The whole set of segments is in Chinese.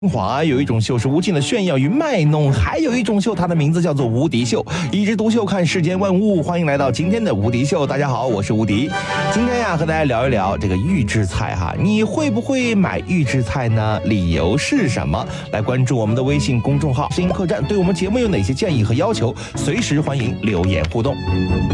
华有一种秀是无尽的炫耀与卖弄，还有一种秀，它的名字叫做无敌秀。一枝独秀看世间万物，欢迎来到今天的无敌秀。大家好，我是无敌。今天呀，和大家聊一聊这个预制菜哈，你会不会买预制菜呢？理由是什么？来关注我们的微信公众号“声音客栈”，对我们节目有哪些建议和要求，随时欢迎留言互动。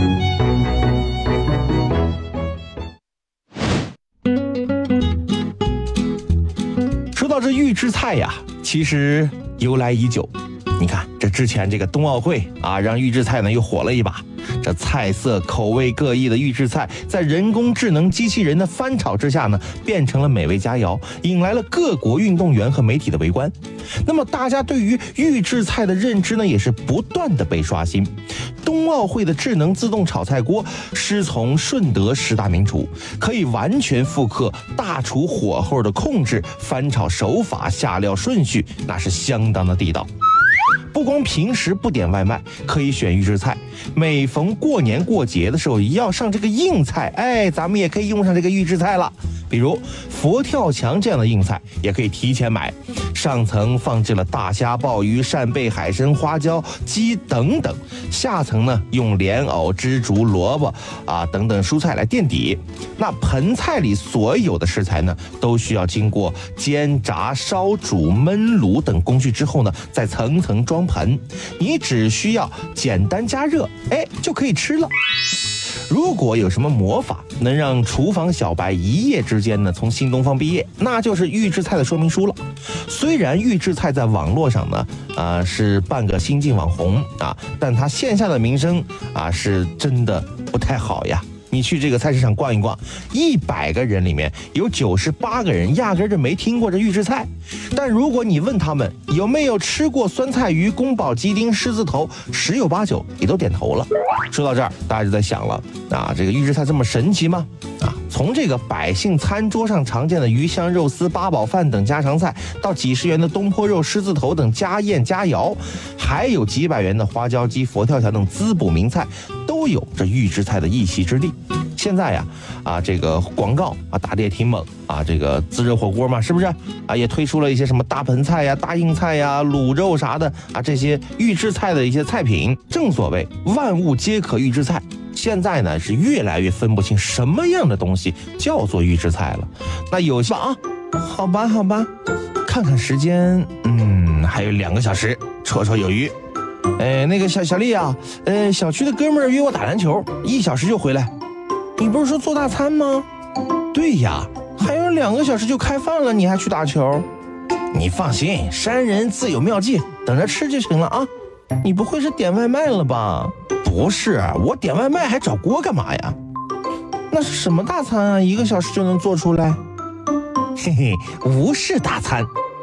说到这预制菜呀，其实由来已久。你看，这之前这个冬奥会啊，让预制菜呢又火了一把。这菜色口味各异的预制菜，在人工智能机器人的翻炒之下呢，变成了美味佳肴，引来了各国运动员和媒体的围观。那么大家对于预制菜的认知呢，也是不断的被刷新。冬奥会的智能自动炒菜锅师从顺德10大名厨，可以完全复刻大厨火候的控制、翻炒手法、下料顺序，那是相当的地道。不光平时不点外卖可以选预制菜，每逢过年过节的时候要上这个硬菜，咱们也可以用上这个预制菜了。比如佛跳墙这样的硬菜也可以提前买，上层放置了大虾、鲍鱼、扇贝、海参、花椒、鸡等等，下层呢用莲藕、枝竹、萝卜等等蔬菜来垫底。那盆菜里所有的食材呢，都需要经过煎、炸、烧、煮、焖、卤等工序之后呢，再层层装盆，你只需要简单加热，就可以吃了。如果有什么魔法能让厨房小白一夜之间呢从新东方毕业，那就是预制菜的说明书了。虽然预制菜在网络上呢是半个新晋网红但它线下的名声是真的不太好呀。你去这个菜市场逛一逛，100个人里面有98个人压根就没听过这预制菜。但如果你问他们有没有吃过酸菜鱼、宫保鸡丁、狮子头，10有89也都点头了。说到这儿，大家就在想了，这个预制菜这么神奇吗？从这个百姓餐桌上常见的鱼香肉丝、八宝饭等家常菜，到几十元的东坡肉、狮子头等家宴佳肴，还有几百元的花椒鸡、佛跳墙等滋补名菜，都有这预制菜的一席之地。现在呀，这个广告打得也挺猛这个自热火锅嘛，是不是也推出了一些什么大盆菜呀、大硬菜呀、卤肉啥的这些预制菜的一些菜品。正所谓万物皆可预制菜，现在呢是越来越分不清什么样的东西叫做预制菜了。那有些好吧，看看时间，还有2个小时，绰绰有余。那个小丽啊，小区的哥们儿约我打篮球，1小时就回来。你不是说做大餐吗？对呀，还有2个小时就开饭了，你还去打球？你放心，山人自有妙计，等着吃就行了啊。你不会是点外卖了吧？不是，我点外卖还找锅干嘛呀？那是什么大餐啊？1个小时就能做出来？嘿嘿，无事大餐。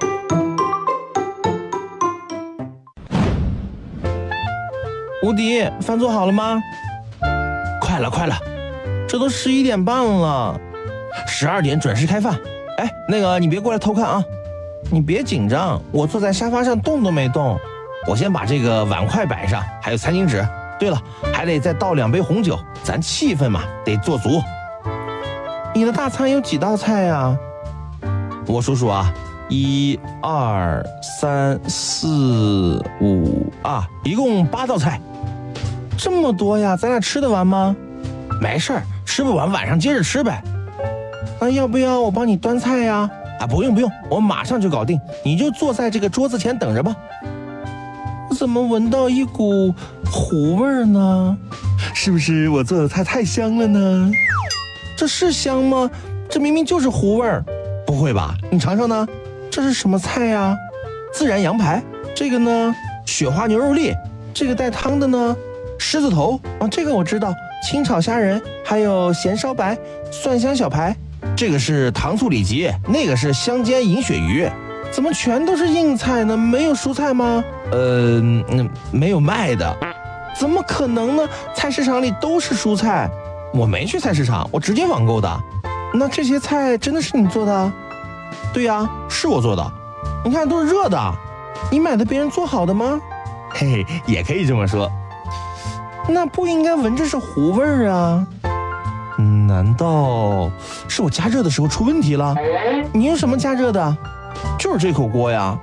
无敌，饭做好了吗？快了，这都11点半了，12点准时开饭。那个你别过来偷看啊！你别紧张，我坐在沙发上动都没动。我先把这个碗筷摆上，还有餐巾纸。对了，还得再倒2杯红酒，咱气氛嘛得做足。你的大餐有几道菜呀？我数数1、2、3、4、5一共8道菜。这么多呀，咱俩吃得完吗？没事儿，吃不完晚上接着吃呗。要不要我帮你端菜呀？不用，我马上就搞定，你就坐在这个桌子前等着吧。怎么闻到一股糊味呢？是不是我做的菜太香了呢？这是香吗？这明明就是糊味儿。不会吧？你尝尝呢？这是什么菜呀？孜然羊排。这个呢？雪花牛肉粒。这个带汤的呢？狮子头。这个我知道。清炒虾仁，还有咸烧白、蒜香小排。这个是糖醋里脊，那个是香煎银鳕鱼。怎么全都是硬菜呢？没有蔬菜吗？没有卖的。怎么可能呢？菜市场里都是蔬菜。我没去菜市场，我直接网购的。那这些菜真的是你做的？对呀，是我做的。你看都是热的。你买的别人做好的吗？嘿嘿，也可以这么说。那不应该闻着是糊味儿啊？难道是我加热的时候出问题了？你用什么加热的？就是就是这口锅呀。